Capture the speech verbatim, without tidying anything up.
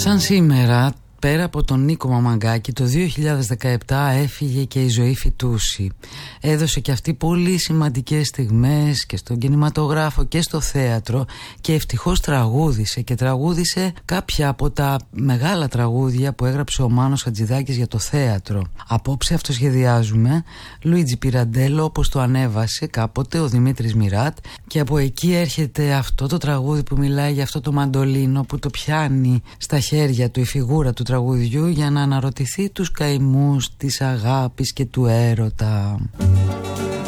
Σαν σήμερα, πέρα από τον Νίκο Μαμαγκάκη, το δύο χιλιάδες δεκαεπτά έφυγε και η Ζωή Φυτούση. Έδωσε και αυτή πολύ σημαντικές στιγμές και στον κινηματογράφο και στο θέατρο και ευτυχώς τραγούδισε και τραγούδισε κάποια από τα μεγάλα τραγούδια που έγραψε ο Μάνος Χατζηδάκης για το θέατρο. Απόψε αυτοσχεδιάζουμε Λουίτζι Πιραντέλο, όπως το ανέβασε κάποτε ο Δημήτρης Μιράτ, και από εκεί έρχεται αυτό το τραγούδι που μιλάει για αυτό το μαντολίνο που το πιάνει στα χέρια του η φιγούρα του τραγουδιού για να αναρωτηθεί τους καημούς της αγάπης και του έρωτα.